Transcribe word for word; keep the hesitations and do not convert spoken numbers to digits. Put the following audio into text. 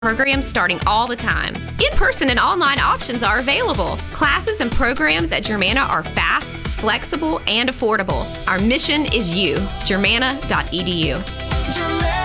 programs starting all the time. In-person and online options are available. Classes and programs at Germanna are fast, flexible, and affordable. Our mission is you. Germanna dot e d u.